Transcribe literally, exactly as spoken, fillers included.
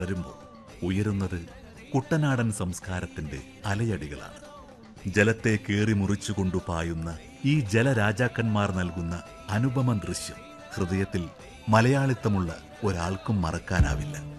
വരുമ്പോൾ ഉയരുന്നത് കുട്ടനാടൻ സംസ്കാരത്തിന്റെ അലയടികളാണ്. ജലത്തെ കീറി മുറിച്ചുകൊണ്ടു പായുന്ന ഈ ജലരാജാക്കന്മാർ നൽകുന്ന അനുപമ ദൃശ്യം ഹൃദയത്തിൽ മലയാളിത്തമുള്ള ഒരാൾക്കും മറക്കാനാവില്ല.